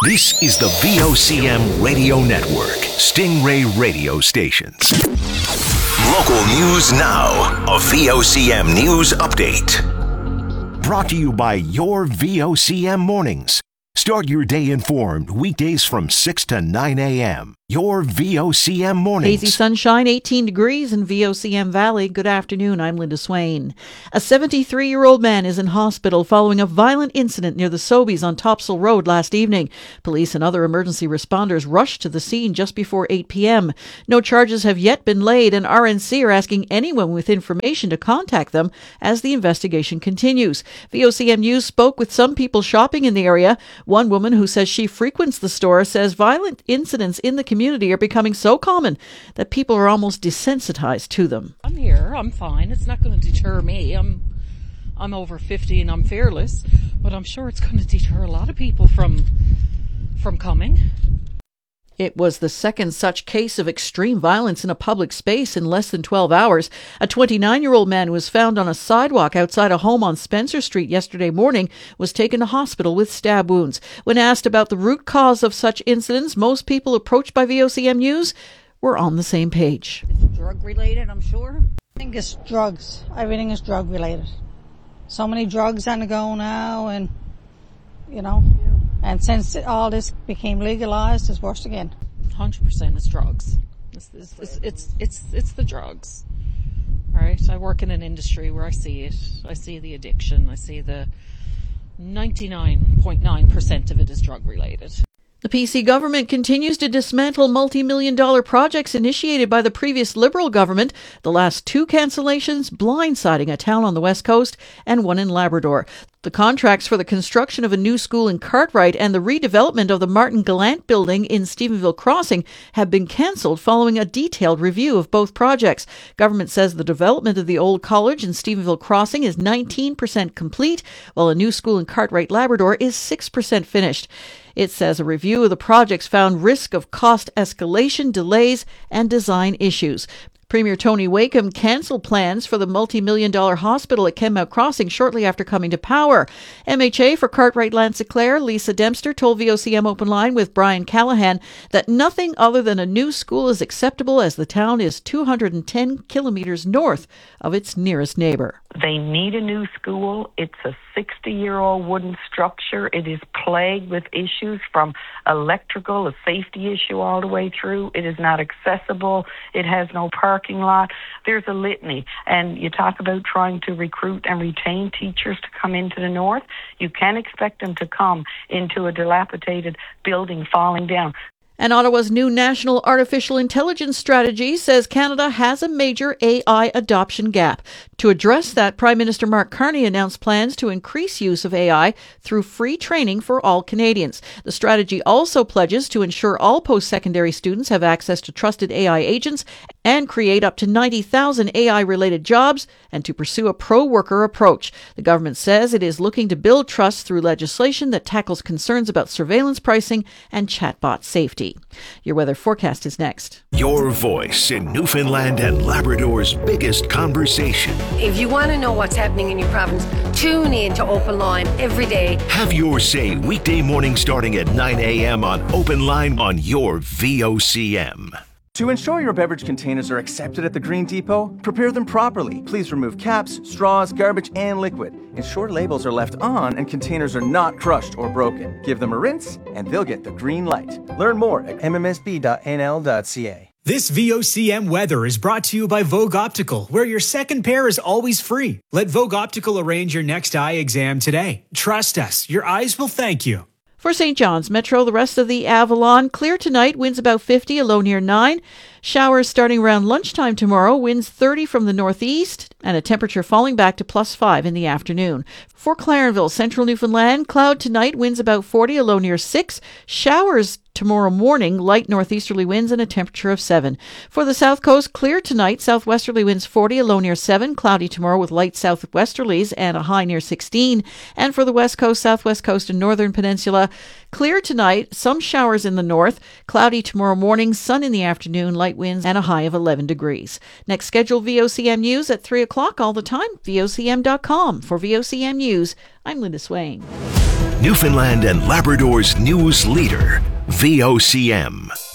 This is the VOCM Radio Network, Stingray radio stations. Local news now, a VOCM news update. Brought to you by your VOCM mornings. Start your day informed weekdays from 6 to 9 a.m. Your VOCM mornings. Hazy sunshine, 18 degrees in VOCM Valley. Good afternoon, I'm Linda Swain. A 73-year-old man is in hospital following a violent incident near the Sobeys on Topsail Road last evening. Police and other emergency responders rushed to the scene just before 8 p.m. No charges have yet been laid, and RNC are asking anyone with information to contact them as the investigation continues. VOCM News spoke with some people shopping in the area. One woman who says she frequents the store says violent incidents in the community are becoming so common that people are almost desensitized to them. I'm here, I'm fine. It's not going to deter me. I'm over 50 and I'm fearless, but I'm sure it's going to deter a lot of people from coming. It was the second such case of extreme violence in a public space in less than 12 hours. A 29-year-old man who was found on a sidewalk outside a home on Spencer Street yesterday morning was taken to hospital with stab wounds. When asked about the root cause of such incidents, most people approached by VOCM News were on the same page. It's drug-related, I'm sure. I think it's drugs. Everything is drug-related. So many drugs on the go now, and, and since all this became legalized, it's worse again. 100% it's drugs. It's the drugs. All right. I work in an industry where I see it. I see the addiction. I see the 99.9% of it is drug related. The PC government continues to dismantle multi-million-dollar projects initiated by the previous Liberal government, the last two cancellations blindsiding a town on the West Coast and one in Labrador. The contracts for the construction of a new school in Cartwright and the redevelopment of the Martin Gallant building in Stephenville Crossing have been cancelled following a detailed review of both projects. Government says the development of the old college in Stephenville Crossing is 19% complete, while a new school in Cartwright, Labrador is 6% finished. It says a review of the projects found risk of cost escalation, delays, and design issues. Premier Tony Wakeham cancelled plans for the multi-million-dollar hospital at Kenmount Crossing shortly after coming to power. MHA for Cartwright Lanceclair, Lisa Dempster, told VOCM Open Line with Brian Callahan that nothing other than a new school is acceptable as the town is 210 kilometres north of its nearest neighbour. They need a new school. It's a 60-year-old wooden structure. It is plagued with issues from electrical, a safety issue all the way through. It is not accessible. It has no parking lot. There's a litany. And you talk about trying to recruit and retain teachers to come into the north. You can't expect them to come into a dilapidated building falling down. And Ottawa's new National Artificial Intelligence Strategy says Canada has a major AI adoption gap. To address that, Prime Minister Mark Carney announced plans to increase use of AI through free training for all Canadians. The strategy also pledges to ensure all post-secondary students have access to trusted AI agents and create up to 90,000 AI-related jobs and to pursue a pro-worker approach. The government says it is looking to build trust through legislation that tackles concerns about surveillance pricing and chatbot safety. Your weather forecast is next. Your voice in Newfoundland and Labrador's biggest conversation. If you want to know what's happening in your province, tune in to Open Line every day. Have your say weekday morning starting at 9 a.m. on Open Line on your VOCM. To ensure your beverage containers are accepted at the Green Depot, prepare them properly. Please remove caps, straws, garbage, and liquid. Ensure labels are left on and containers are not crushed or broken. Give them a rinse and they'll get the green light. Learn more at mmsb.nl.ca. This VOCM weather is brought to you by Vogue Optical, where your second pair is always free. Let Vogue Optical arrange your next eye exam today. Trust us, your eyes will thank you. For St. John's Metro, the rest of the Avalon, clear tonight, winds about 50, a low near 9. Showers starting around lunchtime tomorrow, winds 30 from the northeast, and a temperature falling back to +5 in the afternoon. For Clarenville, central Newfoundland, cloud tonight, winds about 40, a low near 6. Showers tomorrow morning, light northeasterly winds and a temperature of 7. For the South Coast, clear tonight, southwesterly winds 40, a low near 7. Cloudy tomorrow with light southwesterlies and a high near 16. And for the West Coast, Southwest Coast and Northern Peninsula, clear tonight, some showers in the north. Cloudy tomorrow morning, sun in the afternoon, light winds and a high of 11 degrees. Next scheduled VOCM News at 3 o'clock all the time, VOCM.com. For VOCM News, I'm Linda Swain. Newfoundland and Labrador's news leader, VOCM.